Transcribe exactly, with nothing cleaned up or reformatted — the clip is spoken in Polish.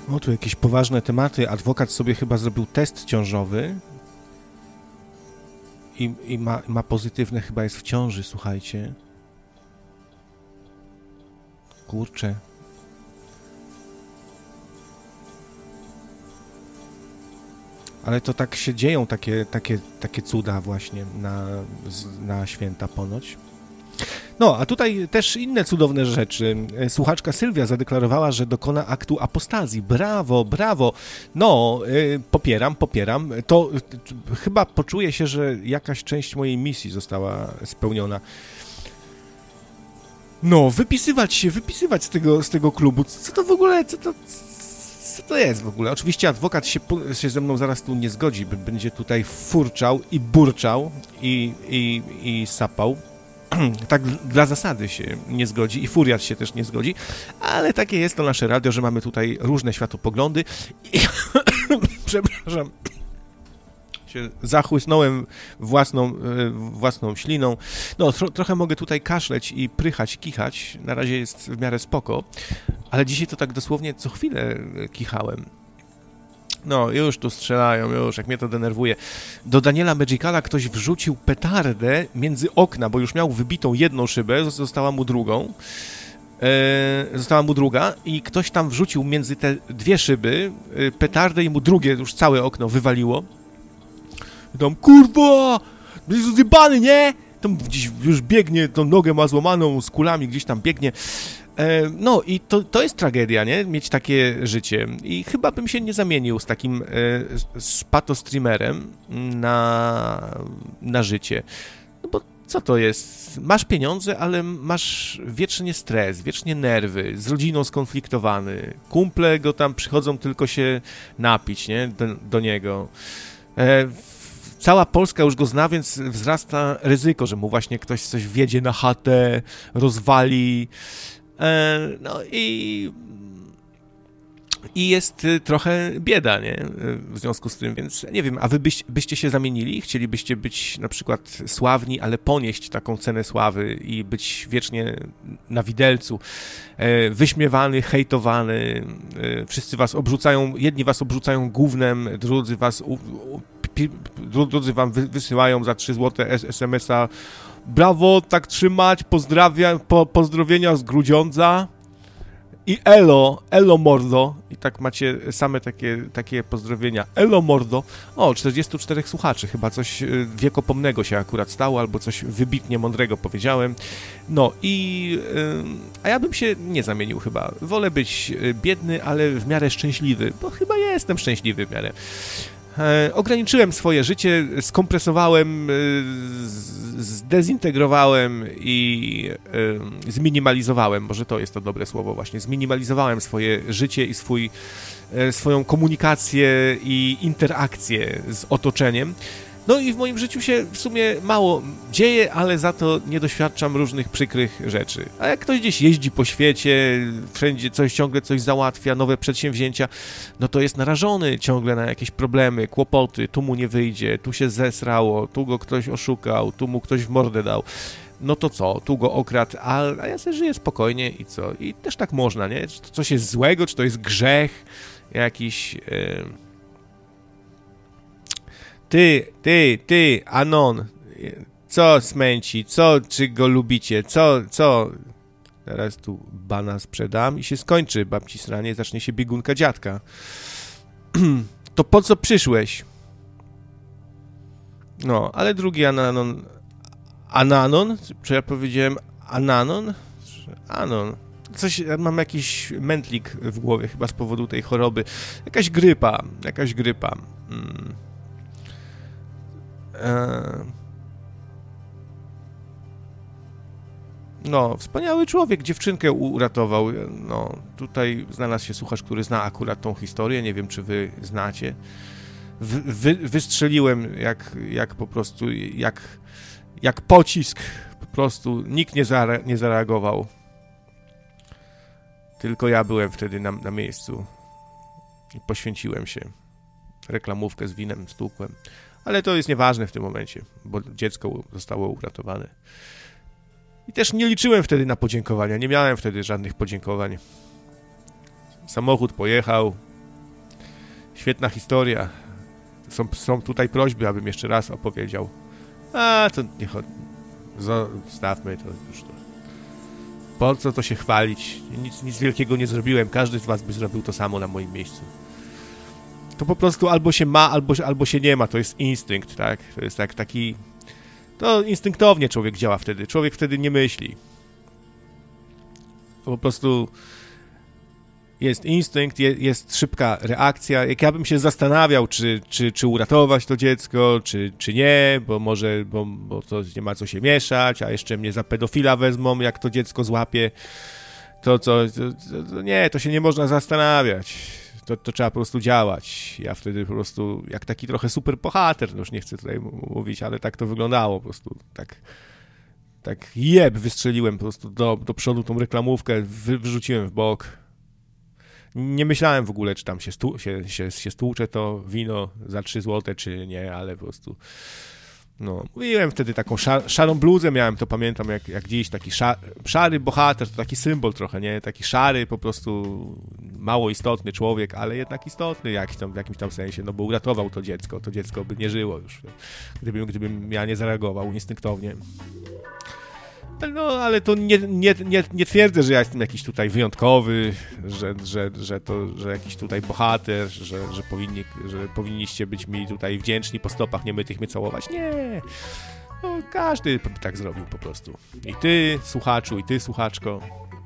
O, tu jakieś poważne tematy. Adwokat sobie chyba zrobił test ciążowy i, i ma, ma pozytywne, chyba jest w ciąży, słuchajcie. Kurczę. Ale to tak się dzieją takie, takie, takie cuda właśnie na, na święta ponoć. No, a tutaj też inne cudowne rzeczy. Słuchaczka Sylwia zadeklarowała, że dokona aktu apostazji. Brawo, brawo. No, y, popieram, popieram. To y, chyba poczuję się, że jakaś część mojej misji została spełniona. No, wypisywać się, wypisywać z tego, z tego klubu. Co to w ogóle, co to... Co to jest w ogóle? Oczywiście adwokat się, się ze mną zaraz tu nie zgodzi, będzie tutaj furczał i burczał i, i, i sapał. Tak dla zasady się nie zgodzi i furiat się też nie zgodzi, ale takie jest to nasze radio, że mamy tutaj różne światopoglądy i przepraszam, się zachłysnąłem własną, własną śliną. No, tro, trochę mogę tutaj kaszleć i prychać, kichać, na razie jest w miarę spoko, ale dzisiaj to tak dosłownie co chwilę kichałem. No, już tu strzelają, już, jak mnie to denerwuje. Do Daniela Magicala ktoś wrzucił petardę między okna, bo już miał wybitą jedną szybę, została mu drugą. E, została mu druga i ktoś tam wrzucił między te dwie szyby e, petardę i mu drugie, już całe okno wywaliło. I tam, kurwa, jest zjebany, nie? Tam gdzieś już biegnie, tą nogę ma złamaną, z kulami gdzieś tam biegnie. No i to, to jest tragedia, nie? Mieć takie życie. I chyba bym się nie zamienił z takim e, z patostreamerem na, na życie. No bo co to jest? Masz pieniądze, ale masz wiecznie stres, wiecznie nerwy, z rodziną skonfliktowany. Kumple go tam przychodzą tylko się napić, nie? Do, do niego. E, Cała Polska już go zna, więc wzrasta ryzyko, że mu właśnie ktoś coś wjedzie na chatę, rozwali. No i, i jest trochę bieda, nie? W związku z tym, więc nie wiem, a wy byś, byście się zamienili? Chcielibyście być na przykład sławni, ale ponieść taką cenę sławy i być wiecznie na widelcu, wyśmiewany, hejtowany, wszyscy was obrzucają, jedni was obrzucają gównem, drudzy was, u, u, pi, drudzy wam wysyłają za trzy złote es em es a. Brawo, tak trzymać, pozdrawiam, po, pozdrowienia z Grudziądza i elo, elo mordo. I tak macie same takie, takie pozdrowienia. Elo mordo. O, czterdziestu czterech słuchaczy, chyba coś wiekopomnego się akurat stało, albo coś wybitnie mądrego powiedziałem. No i... Yy, a ja bym się nie zamienił chyba. Wolę być biedny, ale w miarę szczęśliwy, bo chyba ja jestem szczęśliwy w miarę. E, ograniczyłem swoje życie, skompresowałem, e, zdezintegrowałem i e, zminimalizowałem, może to jest to dobre słowo właśnie, zminimalizowałem swoje życie i swój, e, swoją komunikację i interakcję z otoczeniem. No i w moim życiu się w sumie mało dzieje, ale za to nie doświadczam różnych przykrych rzeczy. A jak ktoś gdzieś jeździ po świecie, wszędzie coś ciągle coś załatwia, nowe przedsięwzięcia, no to jest narażony ciągle na jakieś problemy, kłopoty, tu mu nie wyjdzie, tu się zesrało, tu go ktoś oszukał, tu mu ktoś w mordę dał. No to co, tu go okradł, a, a ja sobie żyję spokojnie i co? I też tak można, nie? Czy to coś jest złego, czy to jest grzech jakiś... Yy... Ty, ty, ty, Anon, co smęci, co, czy go lubicie, co, co? Teraz tu bana sprzedam i się skończy babci sranie, zacznie się biegunka dziadka. To po co przyszłeś? No, ale drugi Ananon, Ananon, czy ja powiedziałem Ananon? Anon. Coś, mam jakiś mętlik w głowie chyba z powodu tej choroby. Jakaś grypa, jakaś grypa. Hmm. No, wspaniały człowiek, dziewczynkę uratował. No, tutaj znalazł się słuchacz, który zna akurat tą historię, nie wiem, czy wy znacie. Wy, wy, wystrzeliłem jak, jak po prostu, jak, jak pocisk, po prostu nikt nie, zare, nie zareagował. Tylko ja byłem wtedy na, na miejscu i poświęciłem się. Reklamówkę z winem stukłem. Ale to jest nieważne w tym momencie, bo dziecko zostało uratowane. I też nie liczyłem wtedy na podziękowania, nie miałem wtedy żadnych podziękowań. Samochód pojechał, Świetna historia. Są, są tutaj prośby, abym jeszcze raz opowiedział. A, to nie chodzi. Zostawmy to już. To. Po co to się chwalić? Nic, nic wielkiego nie zrobiłem. Każdy z was by zrobił to samo na moim miejscu. To po prostu albo się ma, albo, albo się nie ma. To jest instynkt, tak? To jest tak taki... To instynktownie człowiek działa wtedy. Człowiek wtedy nie myśli. Po prostu jest instynkt, je, jest szybka reakcja. Jak ja bym się zastanawiał, czy, czy, czy uratować to dziecko, czy, czy nie, bo może, bo, bo to nie ma co się mieszać, a jeszcze mnie za pedofila wezmą, jak to dziecko złapie, to co, to, to nie, to się nie można zastanawiać. To, to trzeba po prostu działać. Ja wtedy po prostu, jak taki trochę super bohater, no już nie chcę tutaj mówić, ale tak to wyglądało po prostu, tak... Tak jeb wystrzeliłem po prostu do, do przodu tą reklamówkę, wy, wyrzuciłem w bok. Nie myślałem w ogóle, czy tam się, stu, się, się, się stłucze to wino za trzy złote, czy nie, ale po prostu... No, mówiłem wtedy taką szar, szarą bluzę miałem, to pamiętam jak, jak dziś, taki szar, szary bohater, to taki symbol trochę, nie? Taki szary, po prostu mało istotny człowiek, ale jednak istotny jakiś tam, w jakimś tam sensie, no bo uratował to dziecko, to dziecko by nie żyło już, gdybym, gdybym ja nie zareagował instynktownie. No, ale to nie, nie, nie, nie twierdzę, że ja jestem jakiś tutaj wyjątkowy, że, że, że to, że jakiś tutaj bohater, że, że, powinni, że powinniście być mi tutaj wdzięczni, po stopach niemytych mnie całować. Nie, no, każdy tak zrobił po prostu. I ty, słuchaczu, i ty, słuchaczko.